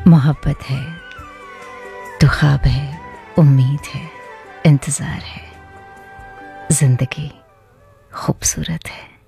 मोहब्बत है तो ख्वाब है, उम्मीद है, इंतज़ार है, जिंदगी खूबसूरत है।